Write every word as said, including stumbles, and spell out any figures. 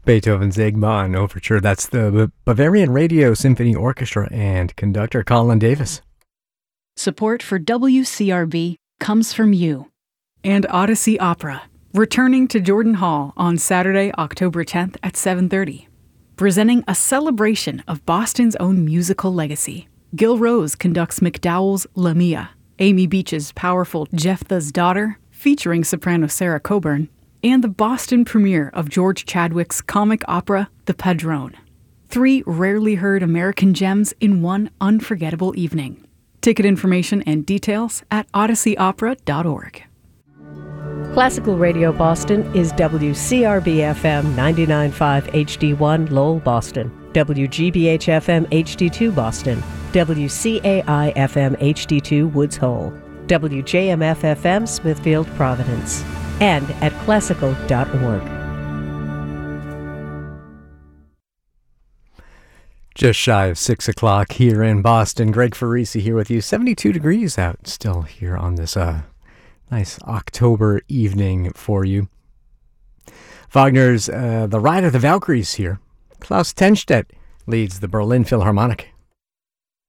Beethoven's Eggman Overture. That's the Bavarian Radio Symphony Orchestra and conductor Colin Davis. Support for W C R B comes from you. And Odyssey Opera, returning to Jordan Hall on Saturday, October tenth at seven thirty. Presenting a celebration of Boston's own musical legacy. Gil Rose conducts MacDowell's Lamia, Amy Beach's powerful Jephthah's Daughter, featuring soprano Sarah Coburn, and the Boston premiere of George Chadwick's comic opera, The Padrone. Three rarely heard American gems in one unforgettable evening. Ticket information and details at odyssey opera dot org. Classical Radio Boston is W C R B F M ninety-nine point five H D one Lowell, Boston, W G B H F M H D two Boston, W C A I F M H D two Woods Hole, W J M F F M Smithfield, Providence, and at classical dot org. Just shy of six o'clock here in Boston. Greg Farisi here with you. seventy-two degrees out still here on this uh, nice October evening for you. Wagner's uh, The Ride of the Valkyries here. Klaus Tenstedt leads the Berlin Philharmonic.